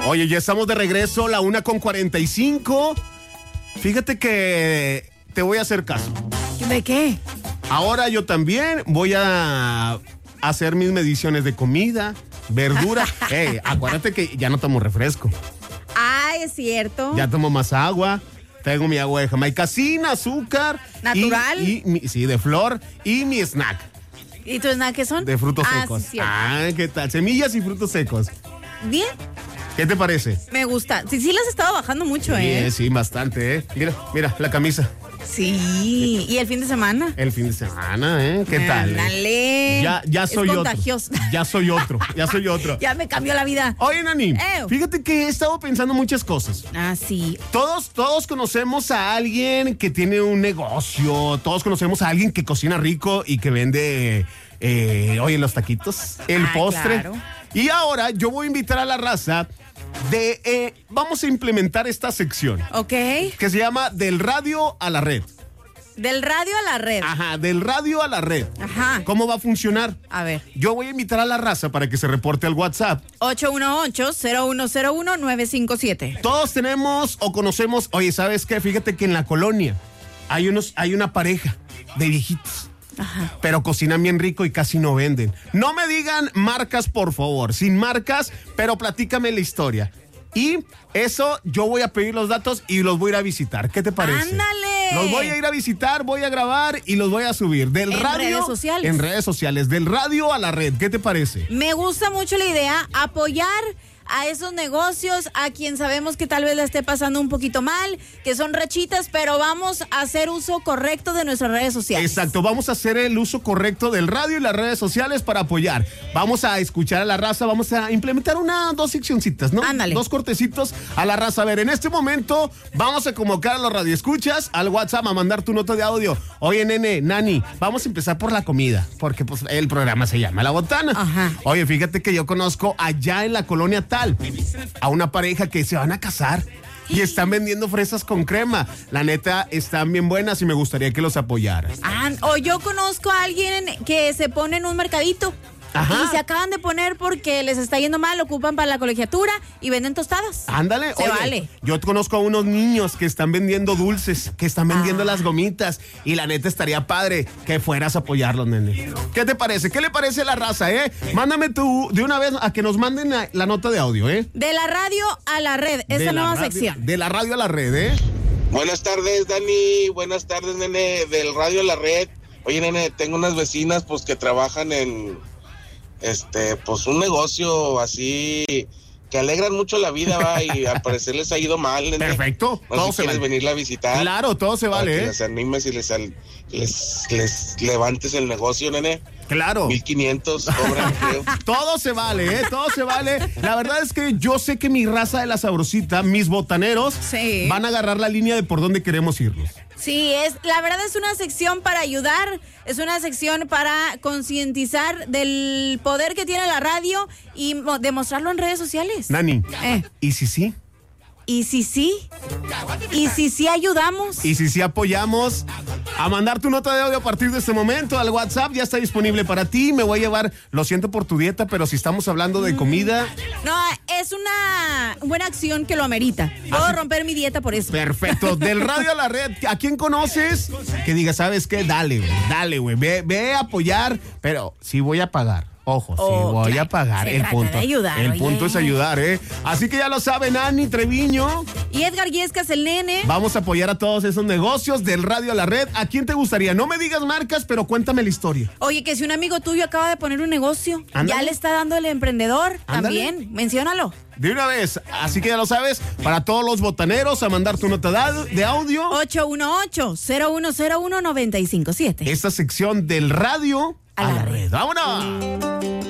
Oye, ya estamos de regreso, la 1:45. Fíjate que te voy a hacer caso. ¿De qué? Ahora yo también voy a hacer mis mediciones de comida, verdura. Acuérdate que ya no tomo refresco. Ah, es cierto. Ya tomo más agua. Tengo mi agua de Jamaica sin azúcar. ¿Natural? Sí, de flor. Y mi snack. ¿Y tu snack qué son? De frutos secos. Sí, cierto. ¿Qué tal? Semillas y frutos secos. Bien. ¿Qué te parece? Me gusta. Sí, las has estado bajando mucho, Sí, bastante, Mira, la camisa. Sí. ¿Y el fin de semana? El fin de semana, ¿Qué tal? Dale. Ya soy otro. Contagioso. Ya soy otro. Ya me cambió la vida. Oye, Nani, fíjate que he estado pensando muchas cosas. Ah, sí. Todos conocemos a alguien que tiene un negocio, todos conocemos a alguien que cocina rico y que vende, los taquitos, el postre. Claro. Y ahora yo voy a invitar a la raza vamos a implementar esta sección. Ok. Que se llama Del Radio a la Red. Del radio a la red. Ajá, del radio a la red. Ajá. ¿Cómo va a funcionar? A ver. Yo voy a invitar a la raza para que se reporte al WhatsApp. 818-0101-957. Todos tenemos o conocemos, oye, ¿sabes qué? Fíjate que en la colonia hay una pareja de viejitos. Ajá. Pero cocinan bien rico y casi no venden. No me digan marcas, por favor. Sin marcas, pero platícame la historia. Y eso, yo voy a pedir los datos y los voy a ir a visitar. ¿Qué te parece? ¡Ándale! Los voy a ir a visitar, voy a grabar y los voy a subir. En redes sociales. En redes sociales. Del radio a la red. ¿Qué te parece? Me gusta mucho la idea. Apoyar a esos negocios, a quien sabemos que tal vez la esté pasando un poquito mal, que son rachitas, pero vamos a hacer uso correcto de nuestras redes sociales. Exacto, vamos a hacer el uso correcto del radio y las redes sociales para apoyar. Vamos a escuchar a la raza, vamos a implementar dos seccioncitas, ¿no? Ándale. 2 cortecitos a la raza. A ver, en este momento vamos a convocar a los radioescuchas al WhatsApp a mandar tu nota de audio. Oye, nene, Nani, vamos a empezar por la comida, porque pues el programa se llama La Botana. Ajá. Oye, fíjate que yo conozco allá en la colonia a una pareja que se van a casar y están vendiendo fresas con crema. La neta, están bien buenas y me gustaría que los apoyaras. O yo conozco a alguien que se pone en un mercadito. Ajá. Y se acaban de poner porque les está yendo mal, ocupan para la colegiatura y venden tostadas. Ándale. Se vale. Yo conozco a unos niños que están vendiendo dulces, que están vendiendo las gomitas y la neta estaría padre que fueras a apoyarlos, nene. ¿Qué te parece? ¿Qué le parece a la raza, Mándame tú de una vez a que nos manden la nota de audio, De la radio a la red, esa nueva sección. De la radio a la red, Buenas tardes, Dani. Buenas tardes, nene, del radio a la red. Oye, nene, tengo unas vecinas pues que trabajan en pues un negocio así que alegran mucho la vida, va, y al parecer les ha ido mal, nene. Perfecto. No sé si quieres venirla a visitar. Claro, todo se vale, para que les animes y les levantes el negocio, nene. Claro. 1,500 cobran, creo. Todo se vale, todo se vale. La verdad es que yo sé que mi raza de la sabrosita, mis botaneros, van a agarrar la línea de por dónde queremos irnos. Sí, la verdad es una sección para ayudar, es una sección para concientizar del poder que tiene la radio y demostrarlo en redes sociales. Nani, ¿y si sí? ¿Y si sí? ¿Y si sí ayudamos? ¿Y si sí apoyamos? A mandar tu nota de audio a partir de este momento al WhatsApp, ya está disponible para ti. Me voy a llevar, lo siento por tu dieta, pero si estamos hablando de comida... No, es una buena acción que lo amerita. Puedo romper mi dieta por eso. Perfecto, del radio a la red, ¿a quién conoces? Que diga, ¿sabes qué? Dale, güey, ve a apoyar, pero sí voy a pagar. Ojo, sí voy a pagar. El punto. El punto es ayudar, Así que ya lo saben, Ani Treviño. Y Edgar Yescas, el nene. Vamos a apoyar a todos esos negocios del radio a la red. ¿A quién te gustaría? No me digas marcas, pero cuéntame la historia. Oye, que si un amigo tuyo acaba de poner un negocio, ya le está dando el emprendedor, también, menciónalo. De una vez, así que ya lo sabes, para todos los botaneros, a mandar tu nota de audio. 818-0101-957. Esta sección del radio a la red. ¡Vámonos!